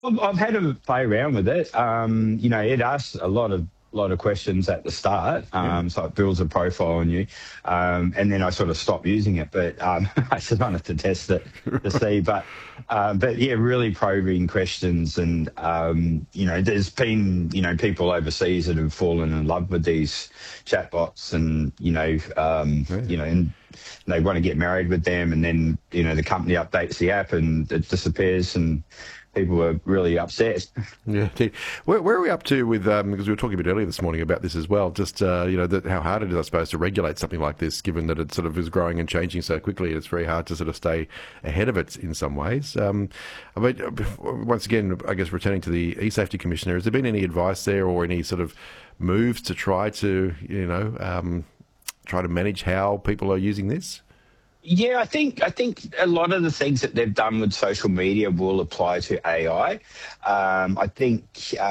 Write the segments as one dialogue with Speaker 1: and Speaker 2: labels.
Speaker 1: I've had to play around with it. It asks a lot of questions at the start,
Speaker 2: Yeah.
Speaker 1: so it builds a profile on you, and then I sort of stopped using it. But I just wanted to test it to see. But yeah, really probing questions, and there's been people overseas that have fallen in love with these chatbots, and
Speaker 2: Yeah.
Speaker 1: and they want to get married with them, and then the company updates the app and it disappears, and people were really upset.
Speaker 2: Yeah, indeed. Where are we up to with, because we were talking a bit earlier this morning about this as well, just, how hard it is, I suppose, to regulate something like this, given that it sort of is growing and changing so quickly. It's very hard to sort of stay ahead of it in some ways. But once again, I guess returning to the eSafety Commissioner, has there been any advice there or any sort of moves to try to, try to manage how people are using this?
Speaker 1: Yeah, I think a lot of the things that they've done with social media will apply to AI. I think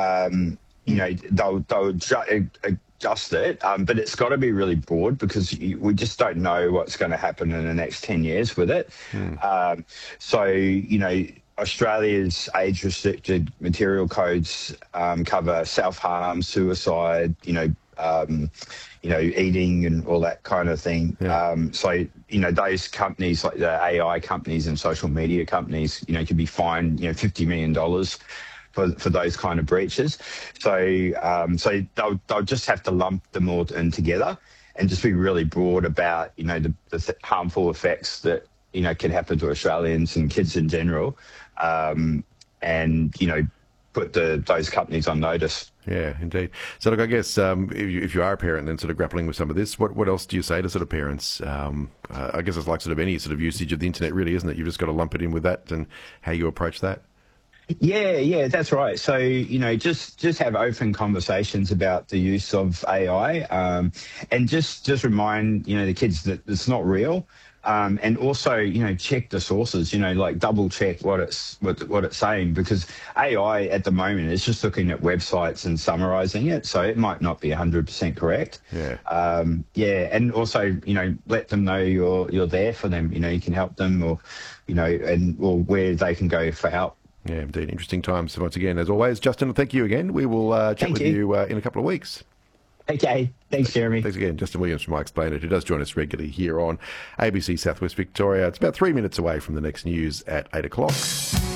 Speaker 1: they'll adjust it, but it's got to be really broad because we just don't know what's going to happen in the next 10 years with it. So Australia's age-restricted material codes cover self-harm, suicide, eating and all that kind of thing.
Speaker 2: Yeah.
Speaker 1: Those companies like the AI companies and social media companies, could be fined, $50 million for those kind of breaches. So they'll just have to lump them all in together and just be really broad about, the harmful effects that, can happen to Australians and kids in general. And put those companies on notice.
Speaker 2: Yeah, indeed. So, look, I guess if you are a parent and sort of grappling with some of this, what else do you say to sort of parents? I guess it's like sort of any sort of usage of the internet, really, isn't it? You've just got to lump it in with that and how you approach that.
Speaker 1: Yeah, that's right. So, just have open conversations about the use of AI, and just remind, the kids that it's not real. And also, check the sources, like double check what it's saying, because AI at the moment is just looking at websites and summarizing it. So it might not be 100% correct.
Speaker 2: Yeah.
Speaker 1: And also, let them know you're there for them. You can help them or where they can go for help.
Speaker 2: Yeah, indeed. Interesting times. So once again, as always, Justin, thank you again. We will chat with you in a couple of weeks.
Speaker 1: Okay. Thanks, Jeremy.
Speaker 2: Thanks again. Justin Williams from iXplain It, who does join us regularly here on ABC Southwest Victoria. It's about 3 minutes away from the next news at 8 o'clock.